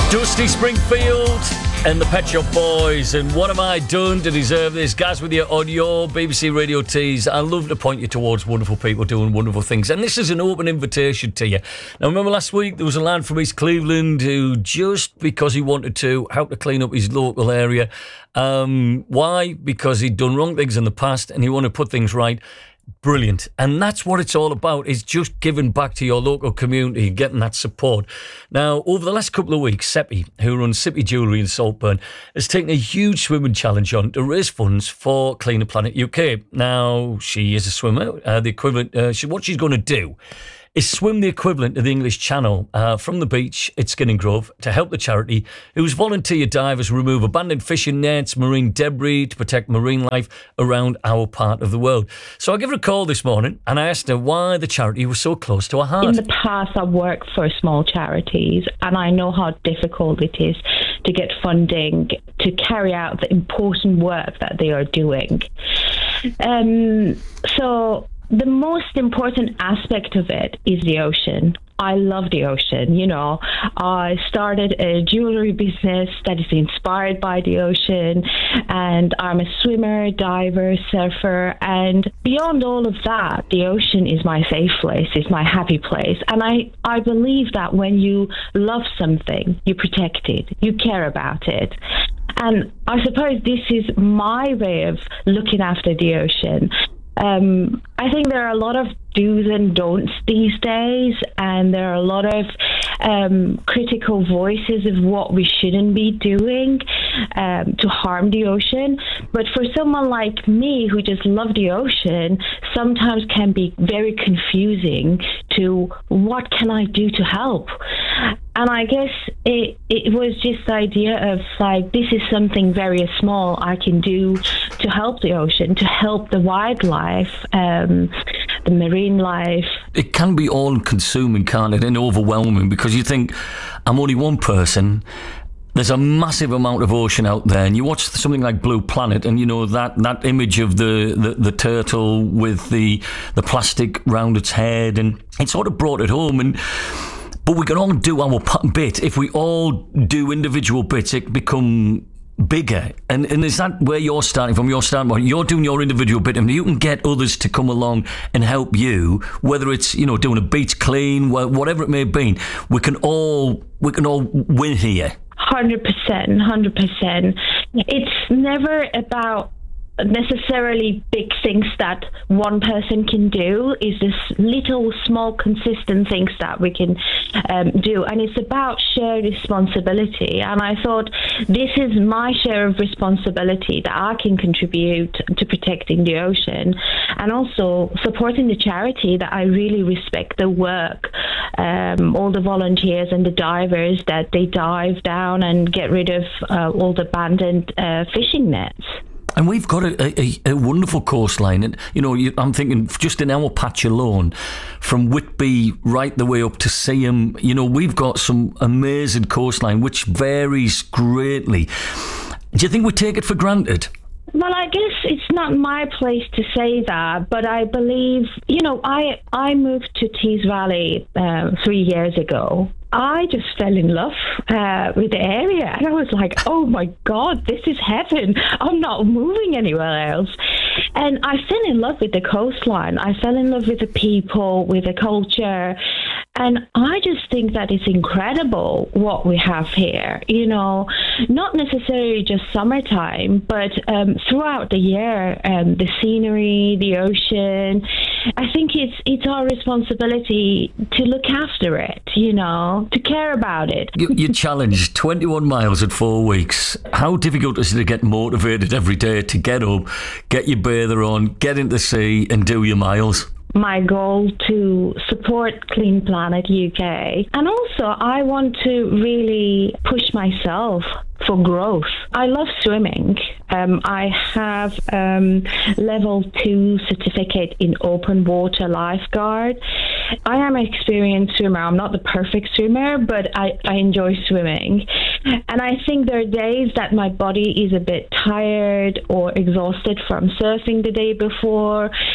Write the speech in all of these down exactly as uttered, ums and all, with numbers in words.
Dusty Springfield and the Pet Shop Boys. And what have I done to deserve this? Gaz with you on your B B C Radio Tees. I love to point you towards wonderful people doing wonderful things. And this is an open invitation to you. Now, remember last week there was a lad from East Cleveland who, just because he wanted to, help to clean up his local area. Um, why? Because he'd done wrong things in the past and he wanted to put things right. Brilliant. And that's what it's all about, is just giving back to your local community, getting that support. Now, over the last couple of weeks, Seppi, who runs Seppi Jewellery in Saltburn, has taken a huge swimming challenge on to raise funds for Cleaner Planet U K. Now, she is a swimmer. Uh, the equivalent, uh, she, what she's going to do is swim the equivalent of the English Channel uh, from the beach at Skinning Grove to help the charity, whose volunteer divers remove abandoned fishing nets, marine debris to protect marine life around our part of the world. So I gave her a call this morning and I asked her why the charity was so close to her heart. In the past, I've worked for small charities and I know how difficult it is to get funding to carry out the important work that they are doing. Um, so... The most important aspect of it is the ocean. I love the ocean. You know, I started a jewelry business that is inspired by the ocean, and I'm a swimmer, diver, surfer, and beyond all of that, the ocean is my safe place, is my happy place. And I, I believe that when you love something, you protect it, you care about it. And I suppose this is my way of looking after the ocean. Um, I think there are a lot of do's and don'ts these days, and there are a lot of um, critical voices of what we shouldn't be doing um, to harm the ocean. But for someone like me who just loves the ocean, sometimes can be very confusing to what can I do to help? And I guess it it was just the idea of like, this is something very small I can do to help the ocean, to help the wildlife, um, the marine life. It can be all-consuming, can't it, and overwhelming, because you think, I'm only one person. There's a massive amount of ocean out there, and you watch something like Blue Planet, and you know that, that image of the, the, the turtle with the the plastic round its head, and it sort of brought it home. And but we can all do our bit. If we all do individual bits, it become bigger. And and is that where you're starting from? Your starting point, you're doing your individual bit, and you can get others to come along and help you. Whether it's, you know, doing a beach clean, whatever it may be, we can all we can all win here. Hundred percent, hundred percent. It's never about necessarily big things that one person can do. Is this little small consistent things that we can um, do, and it's about shared responsibility. And I thought, this is my share of responsibility that I can contribute to protecting the ocean, and also supporting the charity that I really respect the work, um, all the volunteers and the divers that they dive down and get rid of uh, all the abandoned uh, fishing nets. And we've got a, a, a wonderful coastline. And, you know, you, I'm thinking just in our patch alone, from Whitby right the way up to Seaham, you know, we've got some amazing coastline, which varies greatly. Do you think we take it for granted? Well, I guess it's not my place to say that, but I believe, you know, I, I moved to Tees Valley uh, three years ago. I just fell in love uh, with the area, and I was like, oh my God, this is heaven. I'm not moving anywhere else. And I fell in love with the coastline. I fell in love with the people, with the culture. And I just think that it's incredible what we have here, you know, not necessarily just summertime, but um, throughout the year, um, the scenery, the ocean. I think it's it's our responsibility to look after it, you know, to care about it. You, you challenged twenty-one miles at four weeks. How difficult is it to get motivated every day to get up, get your bather on, get into the sea and do your miles? My goal to support Clean Planet U K. And also, I want to really push myself for growth. I love swimming. Um, I have um, level two certificate in open water lifeguard. I am an experienced swimmer. I'm not the perfect swimmer, but I, I enjoy swimming. And I think there are days that my body is a bit tired or exhausted from surfing the day before.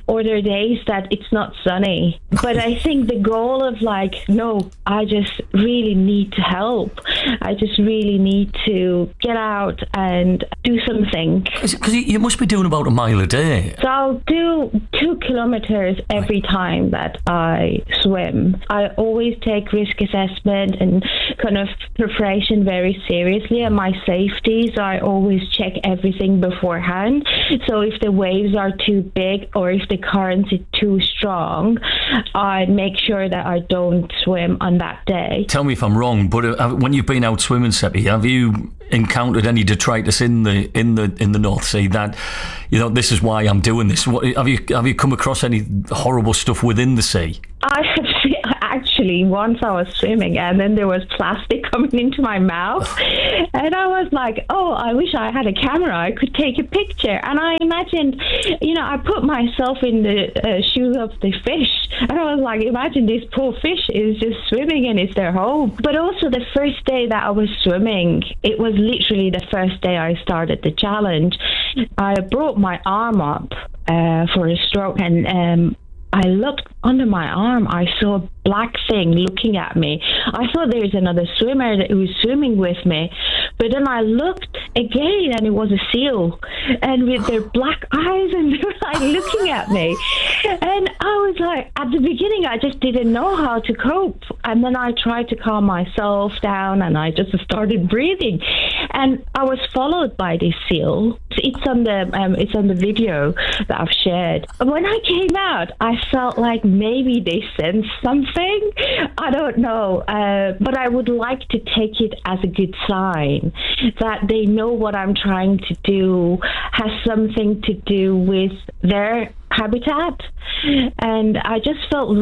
or there are days that it's not sunny. But I think the goal of like, no, I just really need to help. I just really need to get out and do something. Because you must be doing about a mile a day. So I'll do two kilometers every time that I swim. I always take risk assessment and kind of preparation very seriously, and my safety, so I always check everything beforehand. So if the waves are too big or if the currents are too strong, I make sure that I don't swim on that day. Tell me if I'm wrong, but uh, when you've been out swimming, Seppi, have you encountered any detritus in the in the in the North Sea that, you know, this is why I'm doing this? What, have you have you come across any horrible stuff within the sea? I have actually, once I was swimming and then there was plastic coming into my mouth, and I was like, oh, I wish I had a camera, I could take a picture. And I imagined, you know, I put myself in the uh, shoes of the fish, and I was like, imagine this poor fish is just swimming and it's their home. But also the first day that I was swimming, it was literally the first day I started the challenge. I brought my arm up uh, for a stroke, and um, I looked under my arm. I saw a black thing looking at me. I thought there was another swimmer that was swimming with me. But then I looked again, and it was a seal. And with their black eyes, and they were like looking at me. And I was like, at the beginning, I just didn't know how to cope. And then I tried to calm myself down, and I just started breathing. And I was followed by this seal. It's on the um, it's on the video that I've shared. When I came out, I felt like maybe they sensed something. I don't know, uh, but I would like to take it as a good sign that they know what I'm trying to do has something to do with their habitat. And I just felt